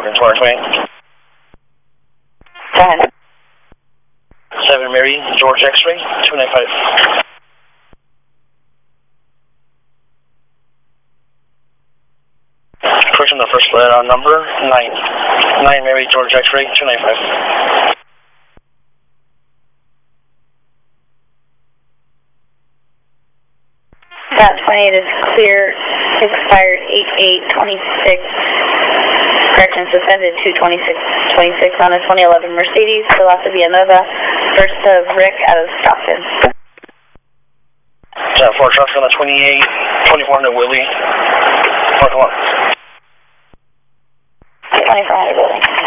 Torrance Way. Go ahead. 7 Mary, George X-ray, 295. Correction, the first number, 9. 9 Mary, George X-ray, 295. That 28 is clear, expired 8/8/26. Correction, suspended 2/26/26 on a 2011 Mercedes, Velocity Vianova, first of Rick out of Stockton. 4 trucks on the 28, 2400 Willie. 2400 Willie.